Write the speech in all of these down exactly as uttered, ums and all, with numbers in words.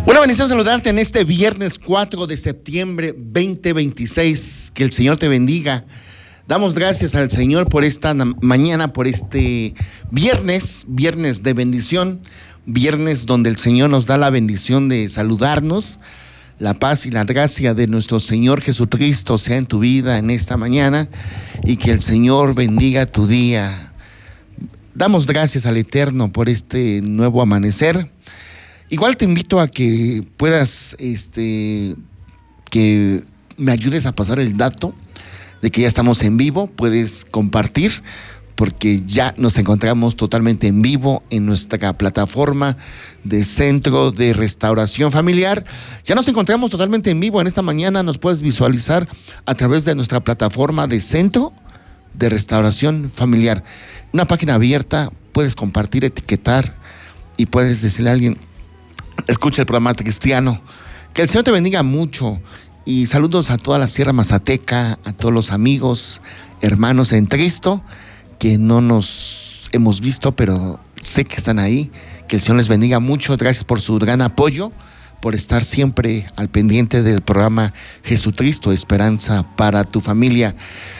Una bendición saludarte en este viernes cuatro de septiembre veinte veintiséis. Que el Señor te bendiga. Damos gracias al Señor por esta mañana, por este viernes, viernes de bendición, viernes donde el Señor nos da la bendición de saludarnos. La paz y la gracia de nuestro Señor Jesucristo sea en tu vida en esta mañana y que el Señor bendiga tu día. Damos gracias al Eterno por este nuevo amanecer. Igual te invito a que puedas, este, que me ayudes a pasar el dato de que ya estamos en vivo. Puedes compartir porque ya nos encontramos totalmente en vivo en nuestra plataforma de Centro de Restauración Familiar. Ya nos encontramos totalmente en vivo en esta mañana. Nos puedes visualizar a través de nuestra plataforma de Centro de Restauración Familiar. Una página abierta, puedes compartir, etiquetar y puedes decirle a alguien: escucha el programa cristiano. Que el Señor te bendiga mucho. Y saludos a toda la Sierra Mazateca, a todos los amigos, hermanos en Cristo, que no nos hemos visto, pero sé que están ahí. Que el Señor les bendiga mucho. Gracias por su gran apoyo, por estar siempre al pendiente del programa Jesucristo, Esperanza para tu familia.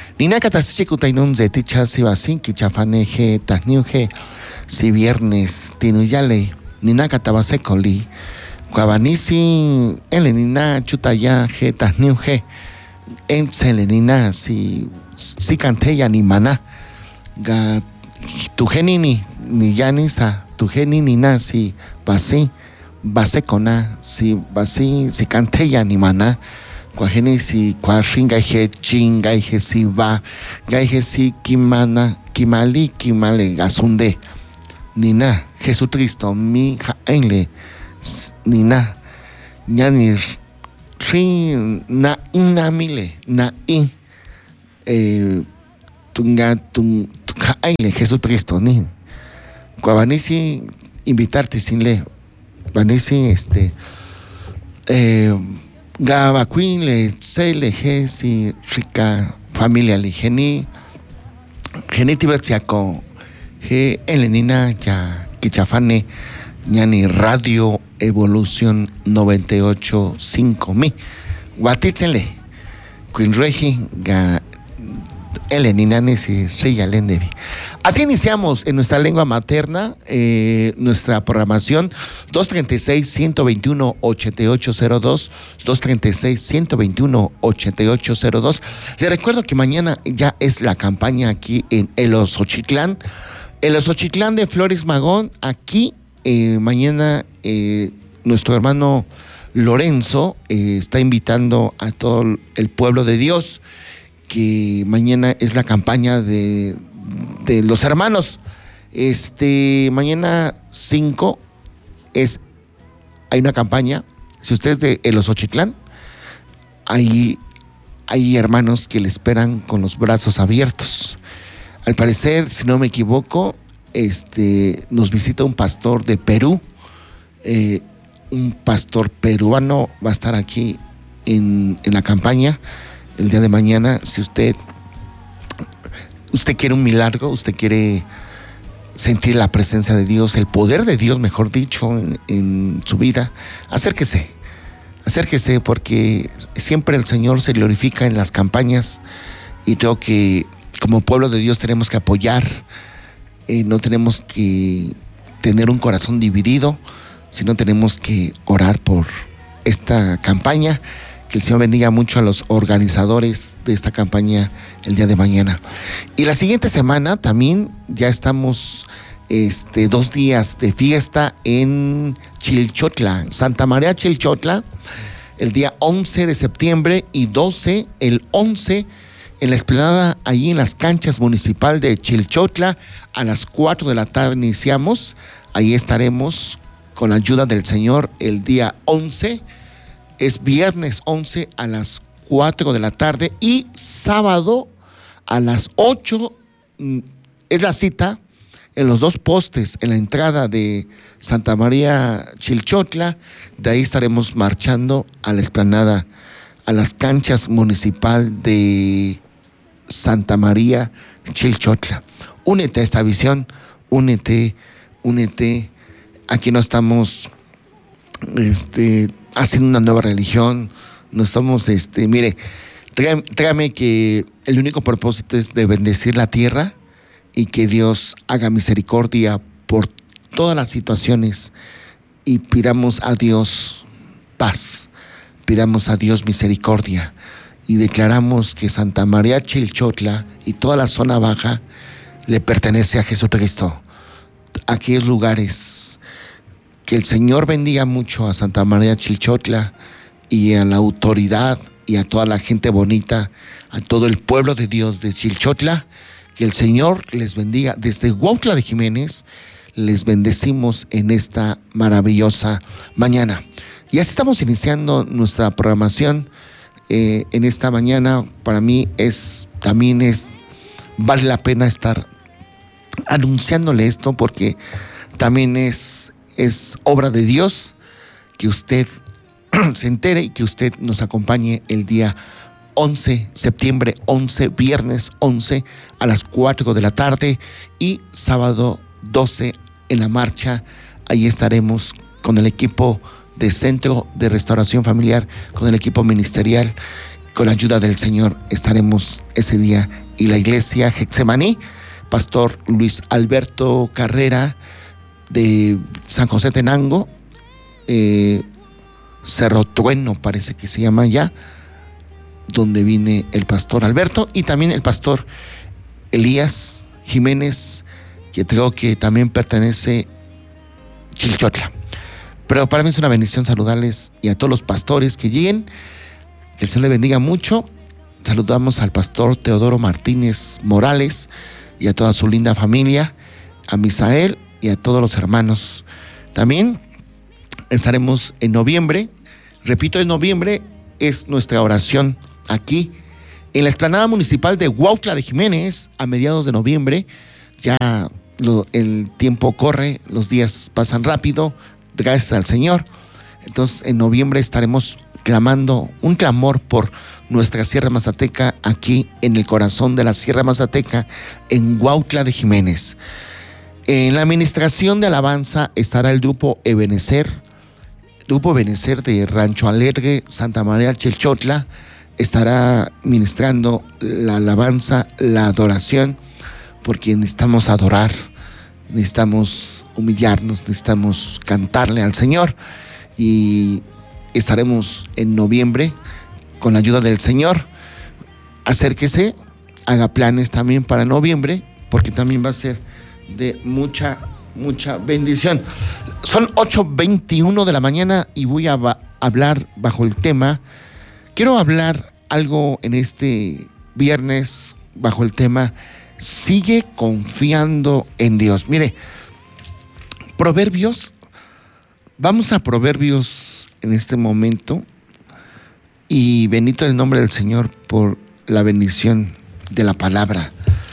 Si viernes tinuyale Nina Tabasecoli, Guabanisi, Elenina, Chutaya, Geta, Niuge, Enselenina, si, si canteya ni maná, ga, tu genini, ni yanisa, tu genini nasi, basi, basecona, si basi, si canteya ni maná, Guajeni, si Guashinga, je, chinga, je, si va, gaije, si kimana, kimali, kimale, gasunde. Nina, Jesucristo, mi jaenle, Nina, ñani, tri, na, inamile, na, in, eh, tunga, tung, jaenle, Jesucristo, ni, Guabanisi, invitarte sin le, Vanisi, este, eh, Gabaquin, le, se, le, je, si, rica, familia, le, geni, genitibatsiaco, G. Elenina ya Kichafane ñani Radio Evolución noventa y ocho punto cinco mi Guatitzenle Quinreji ga Elenina Nesi Riyalendevi. Así iniciamos en nuestra lengua materna eh, nuestra programación. Dos treinta y seis, ciento veintiuno, ochenta y ocho cero dos, dos treinta y seis, ciento veintiuno, ochenta y ocho cero dos. Les recuerdo que mañana ya es la campaña aquí en El Osochitlán. El Osochitlán de Flores Magón. Aquí eh, mañana eh, nuestro hermano Lorenzo eh, está invitando a todo el pueblo de Dios, que mañana es la campaña de, de los hermanos. Este, mañana cinco es, hay una campaña. Si usted es de El Osochitlán, hay, hay hermanos que le esperan con los brazos abiertos. Al parecer, si no me equivoco, este, nos visita un pastor de Perú. Eh, un pastor peruano va a estar aquí en, en la campaña el día de mañana. Si usted, usted quiere un milagro, usted quiere sentir la presencia de Dios, el poder de Dios, mejor dicho, en, en su vida, acérquese. Acérquese porque siempre el Señor se glorifica en las campañas y creo que como pueblo de Dios tenemos que apoyar, eh, no tenemos que tener un corazón dividido, sino tenemos que orar por esta campaña. Que el Señor bendiga mucho a los organizadores de esta campaña el día de mañana. Y la siguiente semana también ya estamos este, dos días de fiesta en Chilchotla, Santa María Chilchotla, el día once de septiembre y doce, el once en la explanada, allí en las canchas municipal de Chilchotla. A las cuatro de la tarde iniciamos. Ahí estaremos con la ayuda del Señor el día once. Es viernes once a las cuatro de la tarde y sábado a las ocho es la cita en los dos postes en la entrada de Santa María Chilchotla. De ahí estaremos marchando a la explanada, a las canchas municipal de Santa María Chilchotla. Únete a esta visión, únete, únete. Aquí no estamos este, haciendo una nueva religión. No estamos, este, mire, trágame, trágame que el único propósito es de bendecir la tierra y que Dios haga misericordia por todas las situaciones, y pidamos a Dios paz, pidamos a Dios misericordia, y declaramos que Santa María Chilchotla y toda la zona baja le pertenece a Jesucristo. Aquellos lugares, que el Señor bendiga mucho a Santa María Chilchotla y a la autoridad y a toda la gente bonita, a todo el pueblo de Dios de Chilchotla. Que el Señor les bendiga. Desde Huautla de Jiménez les bendecimos en esta maravillosa mañana. Y así estamos iniciando nuestra programación eh, en esta mañana. Para mí es, también es, vale la pena estar anunciándole esto, porque también es, es obra de Dios que usted se entere y que usted nos acompañe el día once, septiembre once, viernes once a las cuatro de la tarde, y sábado doce en la marcha. Ahí estaremos con el equipo de Centro de Restauración Familiar, con el equipo ministerial, con la ayuda del Señor estaremos ese día. Y la iglesia Getsemaní, Pastor Luis Alberto Carrera de San José Tenango, eh, Cerro Trueno parece que se llama ya, donde viene el pastor Alberto, y también el pastor Elías Jiménez, que creo que también pertenece a Chilchotla. Pero para mí es una bendición saludarles, y a todos los pastores que lleguen, que el Señor les bendiga mucho. Saludamos al pastor Teodoro Martínez Morales y a toda su linda familia, a Misael y a todos los hermanos. También estaremos en noviembre, repito, en noviembre es nuestra oración aquí en la explanada municipal de Huautla de Jiménez a mediados de noviembre. Ya lo, el tiempo corre, los días pasan rápido, gracias al Señor. Entonces en noviembre estaremos clamando un clamor por nuestra Sierra Mazateca, aquí en el corazón de la Sierra Mazateca, en Huautla de Jiménez. En la administración de alabanza estará el grupo Ebenecer, grupo Ebenecer de Rancho Alegre, Santa María Chilchotla. Estará ministrando la alabanza, la adoración, porque necesitamos adorar, necesitamos humillarnos, necesitamos cantarle al Señor. Y estaremos en noviembre con la ayuda del Señor. Acérquese, haga planes también para noviembre, porque también va a ser de mucha, mucha bendición. Son ocho veintiuno de la mañana y voy a ba- hablar bajo el tema. Quiero hablar algo en este viernes bajo el tema: sigue confiando en Dios. Mire, Proverbios, vamos a Proverbios en este momento, y bendito el nombre del Señor por la bendición de la palabra.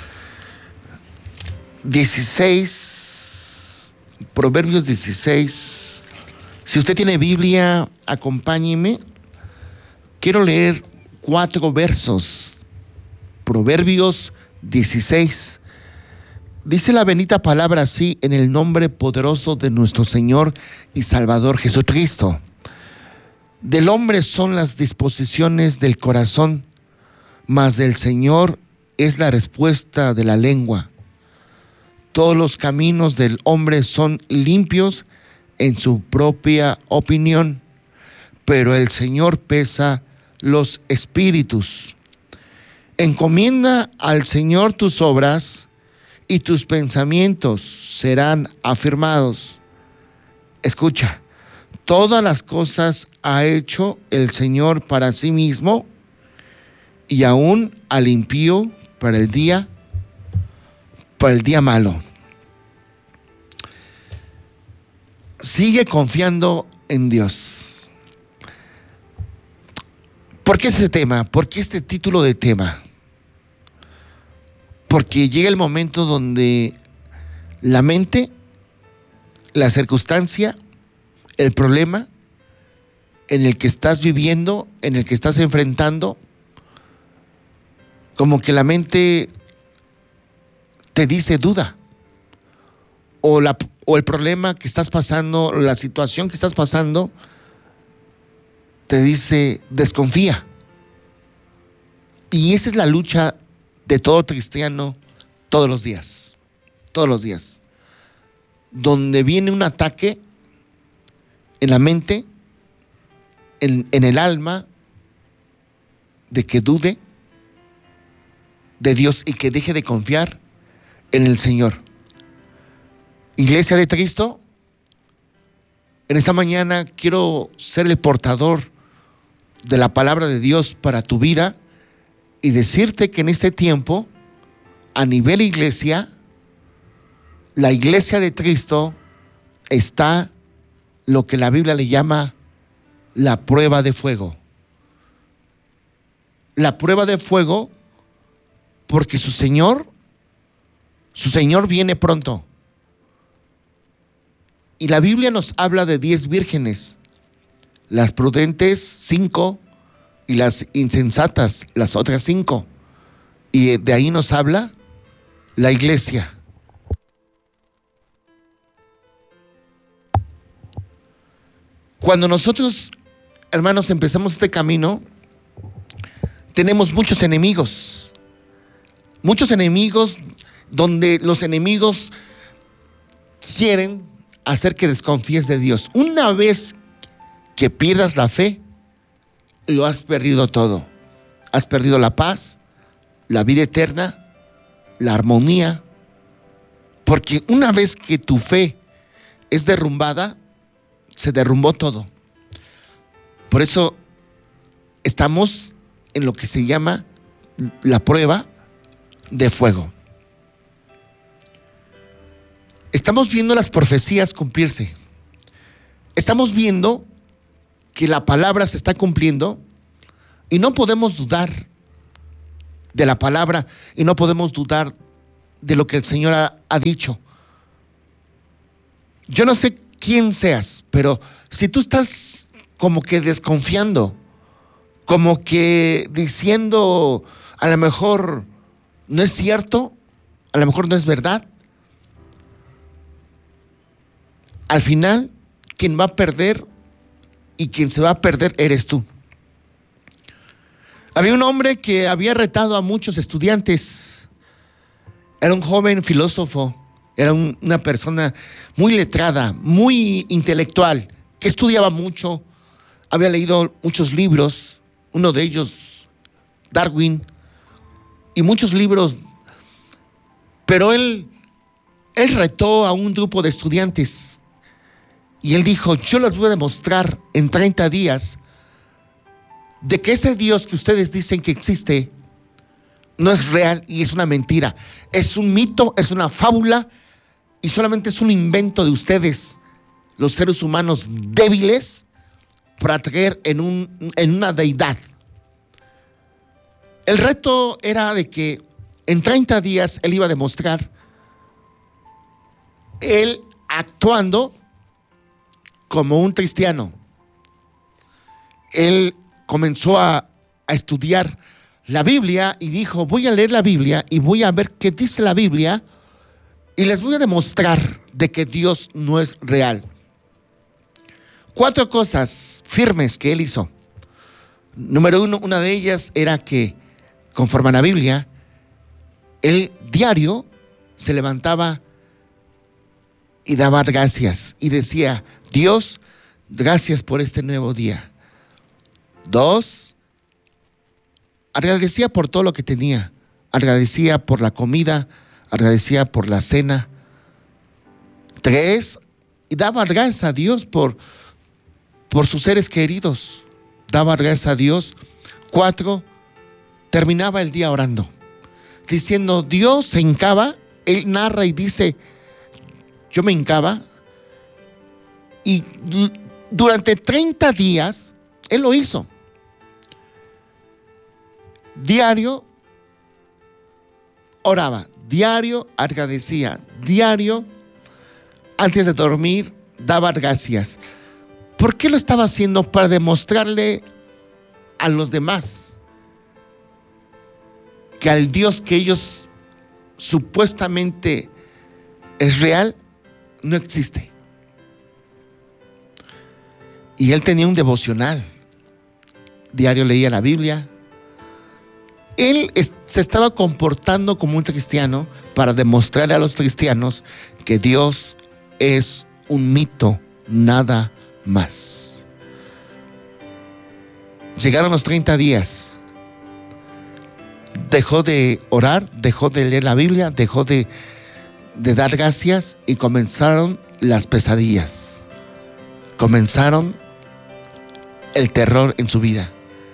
dieciséis, Proverbios dieciséis. Si usted tiene Biblia, acompáñeme. Quiero leer cuatro versos. Proverbios dieciséis. Dice la bendita palabra así: en el nombre poderoso de nuestro Señor y Salvador Jesucristo. Del hombre son las disposiciones del corazón, mas del Señor es la respuesta de la lengua. Todos los caminos del hombre son limpios en su propia opinión, pero el Señor pesa los espíritus. Encomienda al Señor tus obras, y tus pensamientos serán afirmados. Escucha, todas las cosas ha hecho el Señor para sí mismo, y aún al impío para el día, para el día malo. Sigue confiando en Dios. ¿Por qué ese tema? ¿Por qué este título de tema? Porque llega el momento donde la mente, la circunstancia, el problema en el que estás viviendo, en el que estás enfrentando, como que la mente te dice duda, o, la, o el problema que estás pasando, la situación que estás pasando, te dice desconfía. Y esa es la lucha de todo cristiano todos los días, todos los días. Donde viene un ataque en la mente, en, en el alma, de que dude de Dios y que deje de confiar en el Señor. Iglesia de Cristo, en esta mañana quiero ser el portador de la palabra de Dios para tu vida y decirte que en este tiempo, a nivel iglesia, la iglesia de Cristo está lo que la Biblia le llama la prueba de fuego. La prueba de fuego porque su Señor, su Señor viene pronto. Y la Biblia nos habla de diez vírgenes, las prudentes cinco y las insensatas las otras cinco. Y de ahí nos habla la iglesia. Cuando nosotros, hermanos, empezamos este camino, tenemos muchos enemigos. Muchos enemigos donde los enemigos quieren hacer que desconfíes de Dios. Una vez que pierdas la fe, lo has perdido todo. Has perdido la paz, la vida eterna, la armonía. Porque una vez que tu fe es derrumbada, se derrumbó todo. Por eso estamos en lo que se llama la prueba de fuego. Estamos viendo las profecías cumplirse. Estamos viendo que la palabra se está cumpliendo y no podemos dudar de la palabra y no podemos dudar de lo que el Señor ha, ha dicho. Yo no sé quién seas, pero si tú estás como que desconfiando, como que diciendo a lo mejor no es cierto, a lo mejor no es verdad, al final quien va a perder y quien se va a perder eres tú. Había un hombre que había retado a muchos estudiantes. Era un joven filósofo, era un, una persona muy letrada, muy intelectual, que estudiaba mucho, había leído muchos libros, uno de ellos, Darwin, y muchos libros, pero él, él retó a un grupo de estudiantes y él dijo: yo les voy a demostrar en treinta días de que ese Dios que ustedes dicen que existe no es real y es una mentira, es un mito, es una fábula y solamente es un invento de ustedes, los seres humanos débiles, para creer en, un, en una deidad. El reto era de que en treinta días él iba a demostrar, él actuando como un cristiano. Él comenzó a, a estudiar la Biblia y dijo: voy a leer la Biblia y voy a ver qué dice la Biblia y les voy a demostrar de que Dios no es real. Cuatro cosas firmes que él hizo. Número uno, una de ellas era que, conforme a la Biblia, él diario se levantaba y daba gracias y decía: Dios, gracias por este nuevo día. Dos, agradecía por todo lo que tenía. Agradecía por la comida, agradecía por la cena. Tres, y daba gracias a Dios por, por sus seres queridos. Daba gracias a Dios. Cuatro, terminaba el día orando, diciendo: Dios se hincaba. Él narra y dice: yo me hincaba y durante treinta días él lo hizo. Diario oraba, diario agradecía, diario antes de dormir daba gracias. ¿Por qué lo estaba haciendo? Para demostrarle a los demás que al Dios que ellos supuestamente es real, no existe. Y él tenía un devocional. Diario leía la Biblia. Él es, se estaba comportando como un cristiano para demostrarle a los cristianos que Dios es un mito, nada más. Llegaron los treinta días. Dejó de orar, dejó de leer la Biblia, dejó de, de dar gracias y comenzaron las pesadillas. Comenzaron el terror en su vida.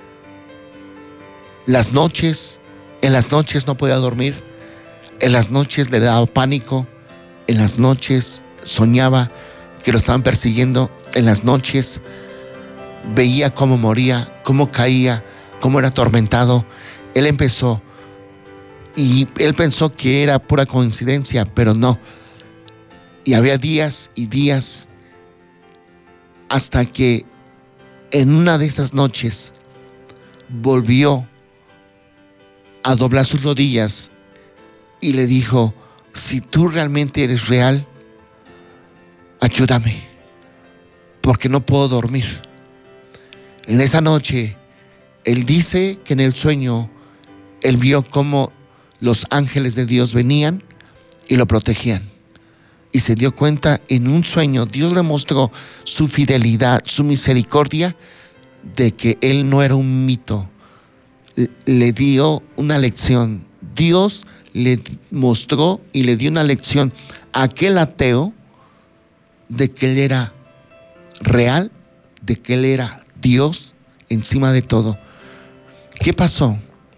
Las noches, en las noches no podía dormir, en las noches le daba pánico, en las noches soñaba que lo estaban persiguiendo, en las noches veía cómo moría, cómo caía, cómo era atormentado. Él empezó y él pensó que era pura coincidencia, pero no. Y había días y días hasta que en una de esas noches volvió a doblar sus rodillas y le dijo: si tú realmente eres real, ayúdame, porque no puedo dormir. En esa noche, él dice que en el sueño, él vio cómo los ángeles de Dios venían y lo protegían. Y se dio cuenta en un sueño, Dios le mostró su fidelidad, su misericordia, de que él no era un mito. Le dio una lección. Dios le mostró y le dio una lección a aquel ateo de que él era real, de que él era Dios encima de todo. ¿Qué pasó?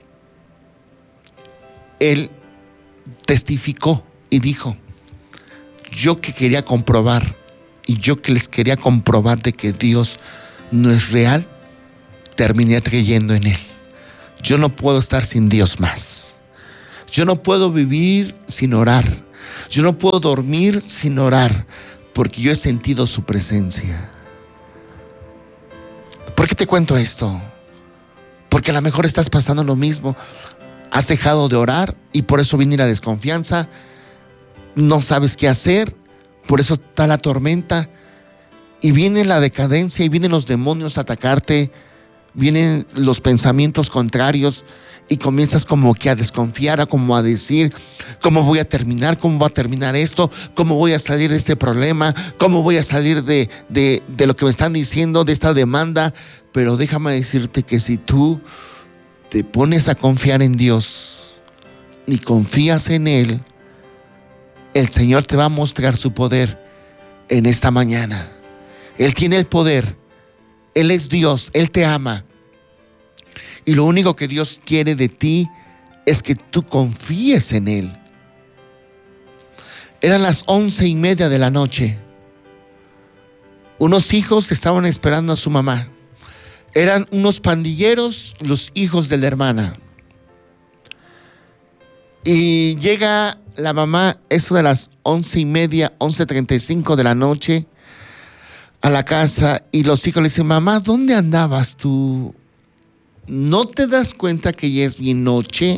Él testificó y dijo: yo que quería comprobar y yo que les quería comprobar de que Dios no es real, terminé creyendo en él. Yo no puedo estar sin Dios más. Yo no puedo vivir sin orar. Yo no puedo dormir sin orar, porque yo he sentido su presencia. ¿Por qué te cuento esto? Porque a lo mejor estás pasando lo mismo. Has dejado de orar y por eso viene la desconfianza. No sabes qué hacer, por eso está la tormenta. Y viene la decadencia y vienen los demonios a atacarte. Vienen los pensamientos contrarios y comienzas como que a desconfiar, a como a decir: ¿cómo voy a terminar? ¿Cómo va a terminar esto? ¿Cómo voy a salir de este problema? ¿Cómo voy a salir de, de, de lo que me están diciendo, de esta demanda? Pero déjame decirte que si tú te pones a confiar en Dios y confías en Él, el Señor te va a mostrar su poder en esta mañana. Él tiene el poder. Él es Dios, Él te ama. Y lo único que Dios quiere de ti es que tú confíes en Él. Eran las once y media de la noche. Unos hijos estaban esperando a su mamá. Eran unos pandilleros, los hijos de la hermana. Y llega la mamá, eso de las once y media, once treinta y cinco de la noche, a la casa, y los hijos le dicen: mamá, ¿dónde andabas tú? ¿No te das cuenta que ya es bien noche?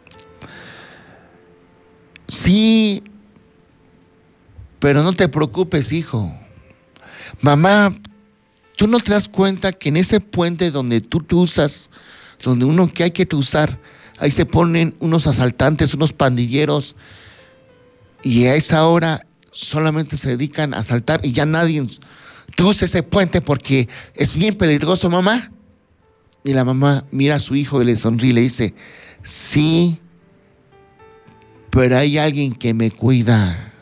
Sí, pero no te preocupes, hijo. Mamá, ¿tú no te das cuenta que en ese puente donde tú te usas, donde uno que hay que usar, ahí se ponen unos asaltantes, unos pandilleros, y a esa hora solamente se dedican a asaltar y ya nadie... Tú usas ese puente porque es bien peligroso, mamá? Y la mamá mira a su hijo y le sonríe y le dice: sí, pero hay alguien que me cuida.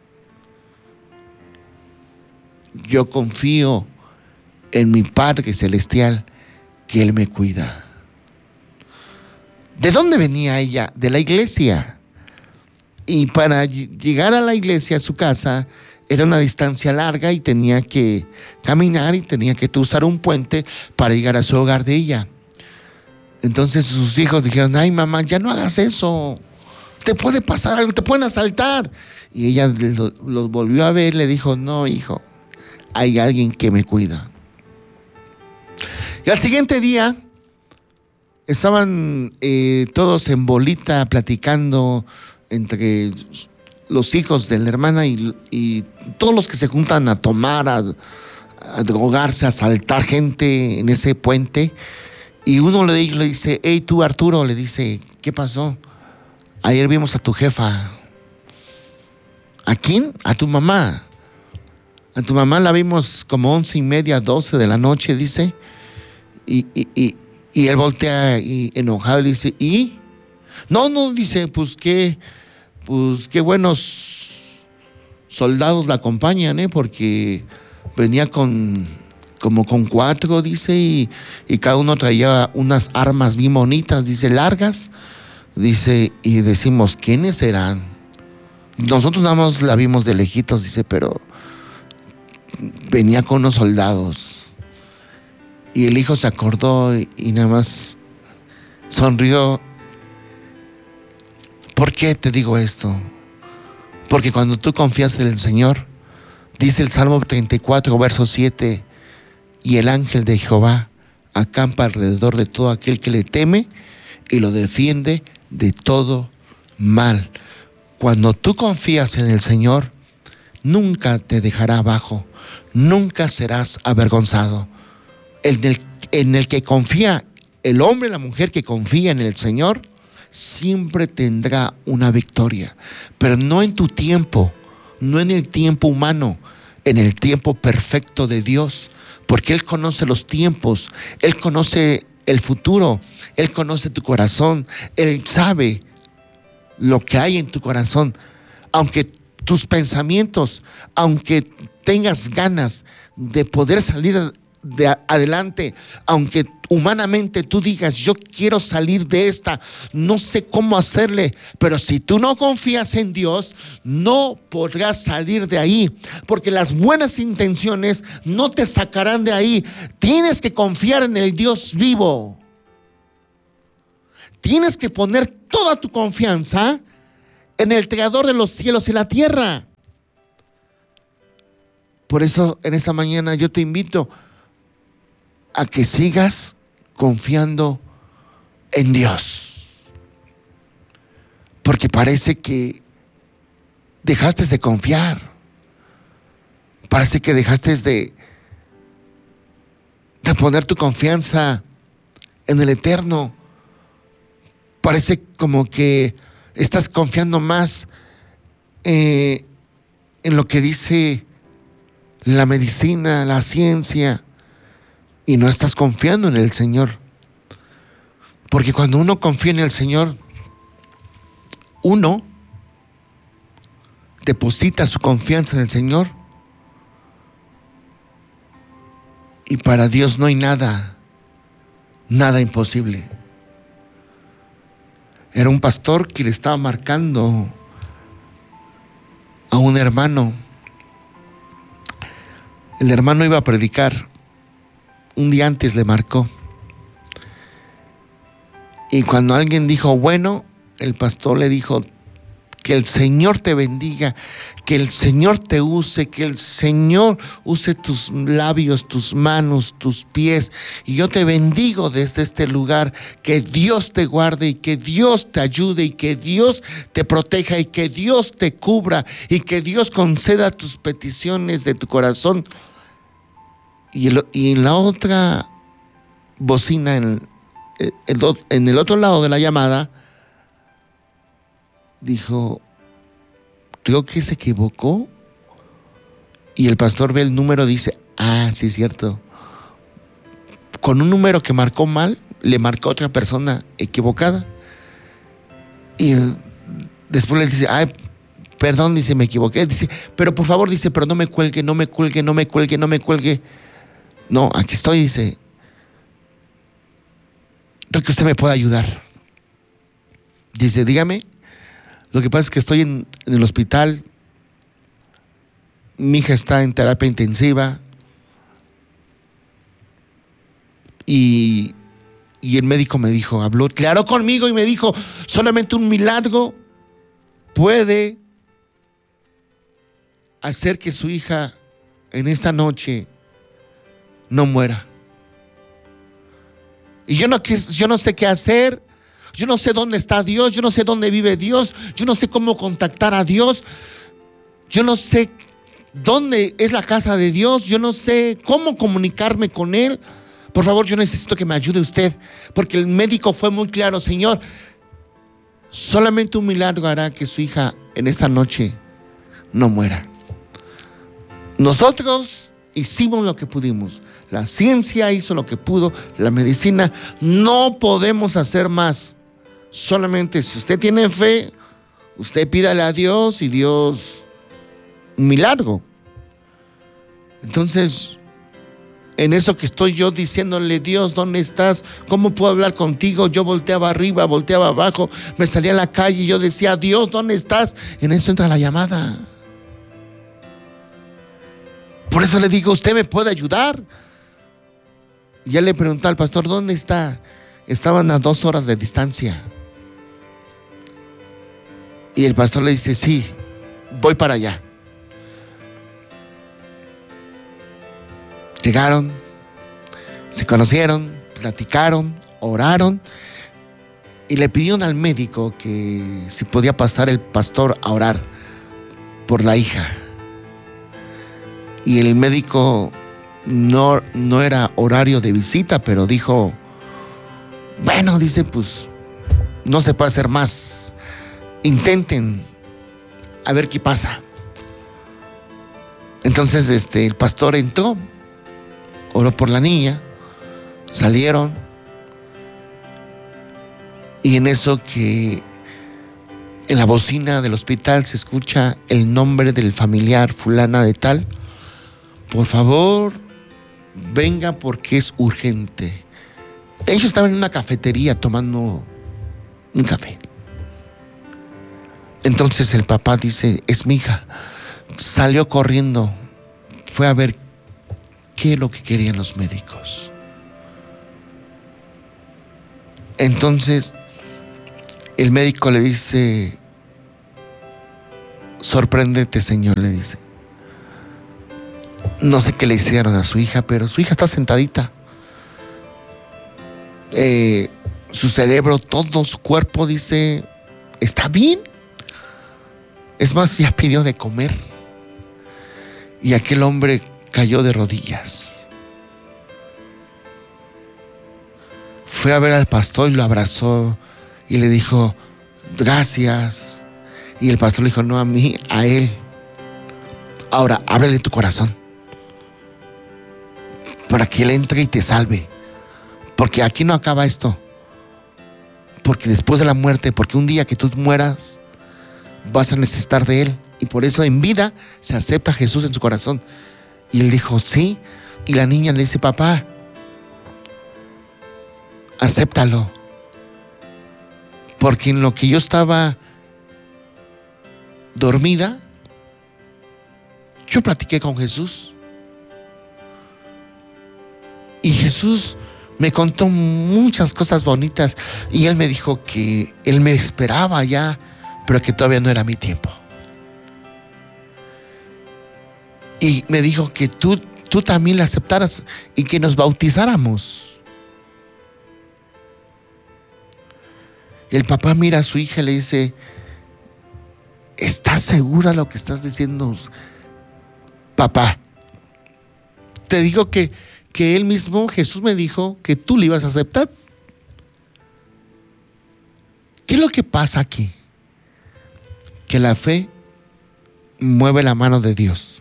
Yo confío en mi Padre Celestial, que Él me cuida. ¿De dónde venía ella? De la iglesia. Y para llegar a la iglesia, a su casa, era una distancia larga y tenía que caminar y tenía que usar un puente para llegar a su hogar de ella. Entonces sus hijos dijeron: ay, mamá, ya no hagas eso. Te puede pasar algo, te pueden asaltar. Y ella los lo volvió a ver y le dijo: no, hijo, hay alguien que me cuida. Y al siguiente día estaban eh, todos en bolita platicando entre los hijos de la hermana y, y todos los que se juntan a tomar, a, a drogarse, a asaltar gente en ese puente. Y uno de ellos le dice: hey, tú Arturo, le dice, ¿qué pasó? Ayer vimos a tu jefa. ¿A quién? A tu mamá. A tu mamá la vimos como once y media, doce de la noche, dice. Y, y, y, y él voltea y enojado y dice, ¿y? No, no, dice, pues qué, pues qué buenos soldados la acompañan, ¿eh? Porque venía con, como con cuatro, dice, y, y cada uno traía unas armas bien bonitas, dice, largas. Dice, y decimos, ¿quiénes serán? Nosotros nada más la vimos de lejitos, dice, pero venía con unos soldados. Y el hijo se acordó y, y nada más sonrió. ¿Por qué te digo esto? Porque cuando tú confías en el Señor, dice el Salmo treinta y cuatro, verso siete, y el ángel de Jehová acampa alrededor de todo aquel que le teme y lo defiende de todo mal. Cuando tú confías en el Señor, nunca te dejará abajo, nunca serás avergonzado. En el, en el que confía, el hombre, la mujer que confía en el Señor, siempre tendrá una victoria, pero no en tu tiempo, no en el tiempo humano, en el tiempo perfecto de Dios, porque Él conoce los tiempos, Él conoce el futuro, Él conoce tu corazón, Él sabe lo que hay en tu corazón. Aunque tus pensamientos, aunque tengas ganas de poder salir de adelante, aunque humanamente tú digas, yo quiero salir de esta, no sé cómo hacerle, pero si tú no confías en Dios, no podrás salir de ahí, porque las buenas intenciones no te sacarán de ahí. Tienes que confiar en el Dios vivo. Tienes que poner toda tu confianza en el Creador de los cielos y la tierra. Por eso en esta mañana yo te invito a que sigas confiando en Dios. Porque parece que dejaste de confiar. Parece que dejaste de, de poner tu confianza en el Eterno. Parece como que estás confiando más eh, en lo que dice la medicina, la ciencia, y no estás confiando en el Señor. Porque cuando uno confía en el Señor, uno deposita su confianza en el Señor, y para Dios no hay nada, nada imposible. Era un pastor que le estaba marcando a un hermano. El hermano iba a predicar. Un día antes le marcó. Y cuando alguien dijo, bueno, el pastor le dijo, que el Señor te bendiga, que el Señor te use, que el Señor use tus labios, tus manos, tus pies. Y yo te bendigo desde este lugar, que Dios te guarde y que Dios te ayude y que Dios te proteja y que Dios te cubra y que Dios conceda tus peticiones de tu corazón. Y, el, y en la otra bocina, en el, el, en el otro lado de la llamada, dijo, creo que se equivocó. Y el pastor ve el número y dice, ah, sí es cierto. Con un número que marcó mal, le marcó a otra persona equivocada. Y después le dice, ay, perdón, dice, me equivoqué. Dice, pero por favor, dice, pero no me cuelgue, no me cuelgue, no me cuelgue, no me cuelgue. No, aquí estoy, dice. Creo que usted me puede ayudar. Dice, dígame. Lo que pasa es que estoy en, en el hospital. Mi hija está en terapia intensiva. Y, y el médico me dijo, habló claro conmigo y me dijo, solamente un milagro puede hacer que su hija en esta noche no muera. Y yo no, yo no sé qué hacer, Yo no sé dónde está Dios, yo no sé dónde vive Dios, yo no sé cómo contactar a Dios, yo no sé dónde es la casa de Dios, yo no sé cómo comunicarme con Él. Por favor, yo necesito que me ayude usted, porque el médico fue muy claro: Señor, solamente un milagro hará que su hija en esta noche no muera. Nosotros hicimos lo que pudimos, la ciencia hizo lo que pudo, la medicina, no podemos hacer más. Solamente si usted tiene fe, usted pídale a Dios y Dios un milagro. Entonces, en eso que estoy yo diciéndole: Dios, ¿dónde estás? ¿Cómo puedo hablar contigo? Yo volteaba arriba, volteaba abajo, me salía a la calle y yo decía: Dios, ¿dónde estás? En eso entra la llamada. Por eso le digo: ¿usted me puede ayudar? Y ya le pregunté al pastor: ¿dónde está? Estaban a dos horas de distancia. Y el pastor le dice: sí, voy para allá. Llegaron, se conocieron, platicaron, oraron y le pidieron al médico que si podía pasar el pastor a orar por la hija. Y el médico no, no era horario de visita, pero dijo: bueno, dice, pues no se puede hacer más. Intenten a ver qué pasa. Entonces este, el pastor entró, oró por la niña, salieron, y en eso que en la bocina del hospital se escucha el nombre del familiar, fulana de tal: por favor, venga porque es urgente. Ellos estaban en una cafetería tomando un café. Entonces el papá dice: es mi hija. Salió corriendo, fue a ver qué es lo que querían los médicos. Entonces el médico le dice: sorpréndete, señor, le dice. No sé qué le hicieron a su hija, pero su hija está sentadita. Eh, su cerebro, todo su cuerpo dice: está bien. Es más, ya pidió de comer. Y aquel hombre cayó de rodillas. Fue a ver al pastor y lo abrazó y le dijo: gracias. Y el pastor le dijo: no a mí, a él. Ahora, ábrele tu corazón para que él entre y te salve. Porque aquí no acaba esto. Porque después de la muerte, porque un día que tú mueras, vas a necesitar de él. Y por eso en vida se acepta a Jesús en su corazón. Y él dijo: sí. Y la niña le dice: papá, acéptalo. Porque en lo que yo estaba dormida, yo platiqué con Jesús. Y Jesús me contó muchas cosas bonitas. Y él me dijo que él me esperaba ya, pero que todavía no era mi tiempo. Y me dijo que tú, tú también la aceptaras y que nos bautizáramos. El papá mira a su hija y le dice: ¿estás segura lo que estás diciendo? Papá, te digo que, que él mismo, Jesús me dijo que tú le ibas a aceptar. ¿Qué es lo que pasa aquí? Que la fe mueve la mano de Dios.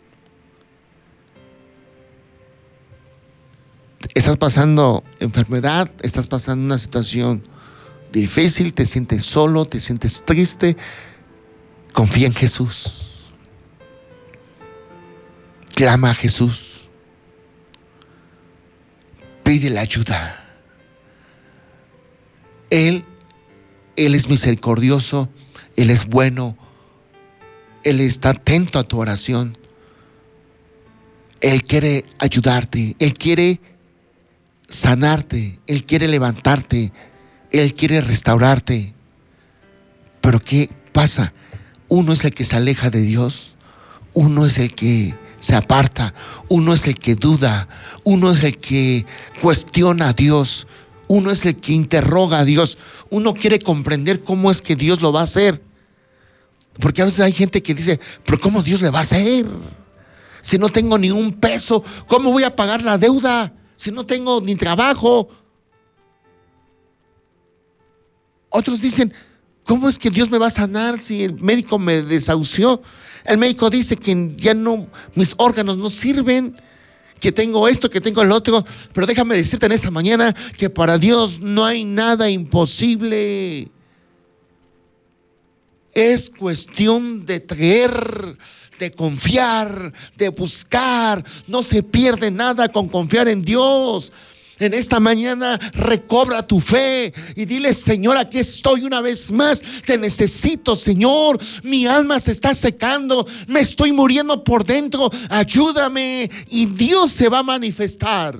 Estás pasando enfermedad, estás pasando una situación difícil, te sientes solo, te sientes triste. Confía en Jesús. Clama a Jesús. Pídele ayuda. Él, Él es misericordioso, Él es bueno, Él está atento a tu oración. Él quiere ayudarte, Él quiere sanarte, Él quiere levantarte, Él quiere restaurarte. Pero ¿qué pasa? Uno es el que se aleja de Dios, uno es el que se aparta, uno es el que duda, uno es el que cuestiona a Dios, Uno es el que interroga a Dios. Uno quiere comprender cómo es que Dios lo va a hacer. Porque a veces hay gente que dice, pero ¿cómo Dios le va a hacer? Si no tengo ni un peso, ¿cómo voy a pagar la deuda? Si no tengo ni trabajo. Otros dicen, ¿cómo es que Dios me va a sanar si el médico me desahució? El médico dice que ya no, mis órganos no sirven, que tengo esto, que tengo el otro. Pero déjame decirte en esta mañana que para Dios no hay nada imposible. Es cuestión de creer, de confiar, de buscar. No se pierde nada con confiar en Dios. En esta mañana recobra tu fe y dile: Señor, aquí estoy una vez más, te necesito, Señor, mi alma se está secando, me estoy muriendo por dentro, ayúdame, y Dios se va a manifestar.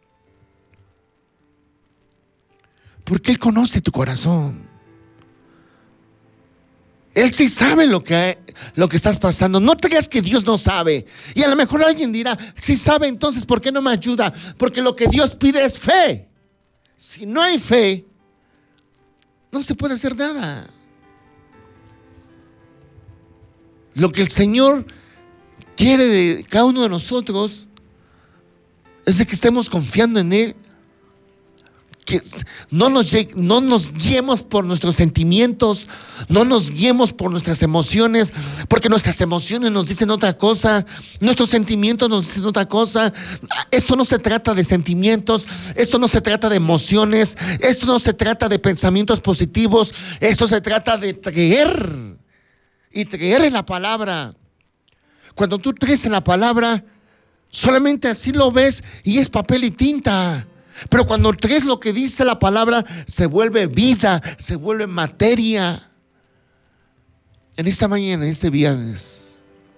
Porque Él conoce tu corazón. Él sí sabe lo que, lo que estás pasando. No te creas que Dios no sabe. Y a lo mejor alguien dirá, si sabe, entonces ¿por qué no me ayuda? Porque lo que Dios pide es fe. Si no hay fe, no se puede hacer nada. Lo que el Señor quiere de cada uno de nosotros es de que estemos confiando en Él. Que no nos, no nos guiemos por nuestros sentimientos, no nos guiemos por nuestras emociones, porque nuestras emociones nos dicen otra cosa, nuestros sentimientos nos dicen otra cosa. Esto no se trata de sentimientos, esto no se trata de emociones, esto no se trata de pensamientos positivos, esto se trata de creer y creer en la palabra. Cuando tú crees en la palabra, solamente así lo ves y es papel y tinta. Pero cuando crees lo que dice la palabra, se vuelve vida, se vuelve materia. En esta mañana, en este viernes,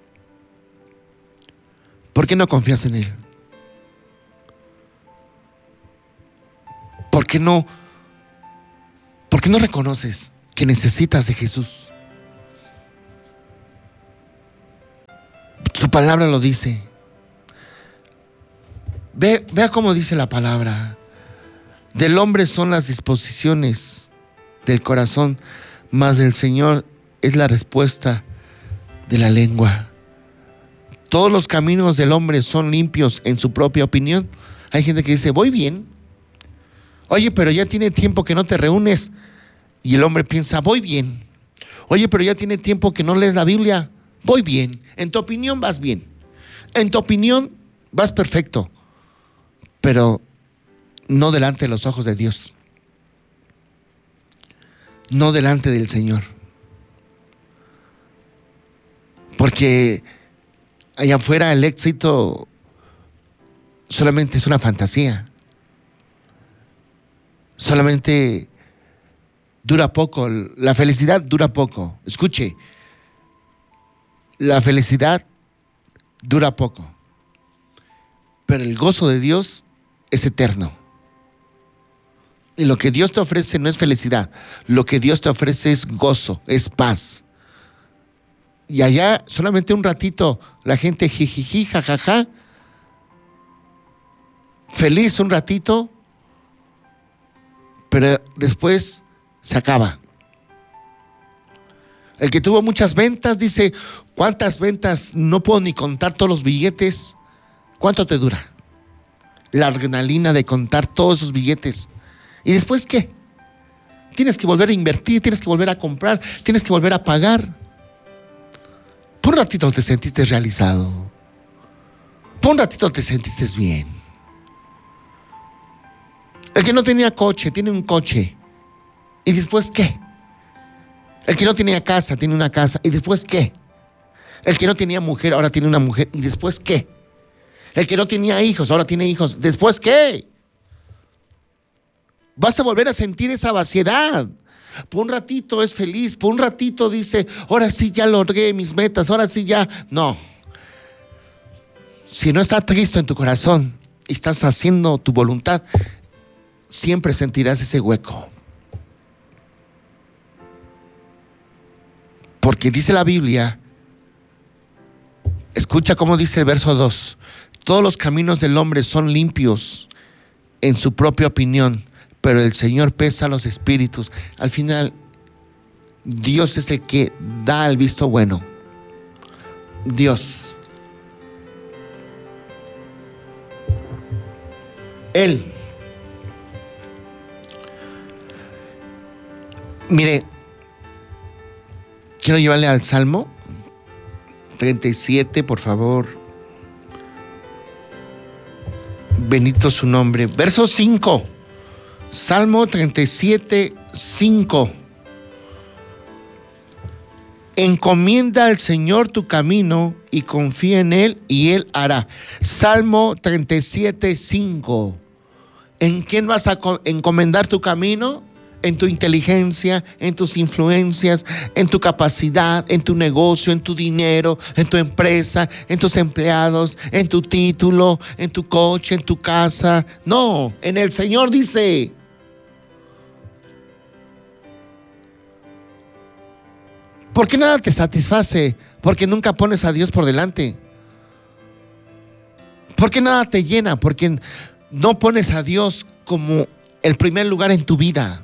¿por qué no confías en Él? ¿Por qué no? ¿Por qué no reconoces que necesitas de Jesús? Su palabra lo dice. Ve, vea cómo dice la palabra. Del hombre son las disposiciones del corazón, mas del Señor es la respuesta de la lengua. Todos los caminos del hombre son limpios en su propia opinión. Hay gente que dice, voy bien. Oye, pero ya tiene tiempo que no te reúnes. Y el hombre piensa, voy bien. Oye, pero ya tiene tiempo que no lees la Biblia. Voy bien. En tu opinión vas bien. En tu opinión vas perfecto. Pero no delante de los ojos de Dios. No delante del Señor. Porque allá afuera el éxito solamente es una fantasía. Solamente dura poco. La felicidad dura poco. Escuche. La felicidad dura poco. Pero el gozo de Dios es eterno. Y lo que Dios te ofrece no es felicidad. Lo que Dios te ofrece es gozo, es paz. Y allá solamente un ratito la gente jijiji, jajaja, feliz un ratito, pero después se acaba. El que tuvo muchas ventas dice, ¿cuántas ventas? No puedo ni contar todos los billetes. ¿Cuánto te dura la adrenalina de contar todos esos billetes? ¿Y después qué? Tienes que volver a invertir, tienes que volver a comprar, tienes que volver a pagar. Por un ratito te sentiste realizado. Por un ratito te sentiste bien. El que no tenía coche, tiene un coche. ¿Y después qué? El que no tenía casa, tiene una casa. ¿Y después qué? El que no tenía mujer, ahora tiene una mujer. ¿Y después qué? El que no tenía hijos, ahora tiene hijos. ¿Después qué? Vas a volver a sentir esa vaciedad. Por un ratito es feliz, por un ratito dice, ahora sí ya logré mis metas, ahora sí ya. No. Si no está triste en tu corazón y estás haciendo tu voluntad, siempre sentirás ese hueco. Porque dice la Biblia, escucha cómo dice el verso dos, todos los caminos del hombre son limpios en su propia opinión, pero el Señor pesa los espíritus. Al final, Dios es el que da el visto bueno. Dios. Él. Mire, quiero llevarle al Salmo treinta y siete, por favor. Bendito su nombre. Verso cinco. Salmo treinta y siete, cinco. Encomienda al Señor tu camino y confía en Él y Él hará. Salmo treinta y siete, cinco. ¿En quién vas a encomendar tu camino? En tu inteligencia, en tus influencias, en tu capacidad, en tu negocio, en tu dinero, en tu empresa, en tus empleados, en tu título, en tu coche, en tu casa. No, en el Señor dice. ¿Por qué nada te satisface? Porque nunca pones a Dios por delante. ¿Por qué nada te llena? Porque no pones a Dios como el primer lugar en tu vida.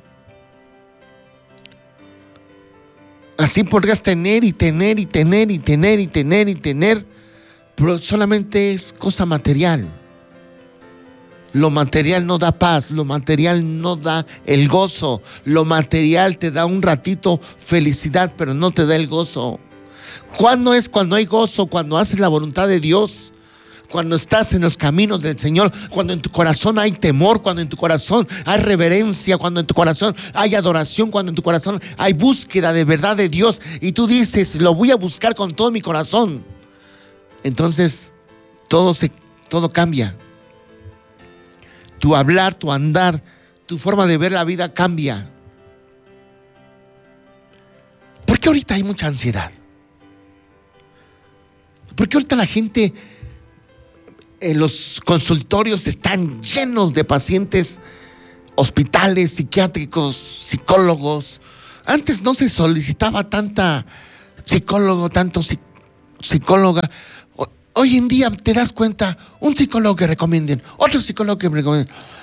Así podrías tener y tener y tener y tener y tener y tener, pero solamente es cosa material. Lo material no da paz, lo material no da el gozo, lo material te da un ratito felicidad, pero no te da el gozo. ¿Cuándo es cuando hay gozo? Cuando haces la voluntad de Dios, cuando estás en los caminos del Señor, cuando en tu corazón hay temor, cuando en tu corazón hay reverencia, cuando en tu corazón hay adoración, cuando en tu corazón hay búsqueda de verdad de Dios y tú dices, lo voy a buscar con todo mi corazón. Entonces todo, se, todo cambia. Tu hablar, tu andar, tu forma de ver la vida cambia. ¿Por qué ahorita hay mucha ansiedad? ¿Por qué ahorita la gente... Eh, los consultorios están llenos de pacientes, hospitales, psiquiátricos, psicólogos? Antes no se solicitaba tanta psicólogo, tanto psic- psicóloga. O, hoy en día te das cuenta, un psicólogo que recomienden, otro psicólogo que recomienden.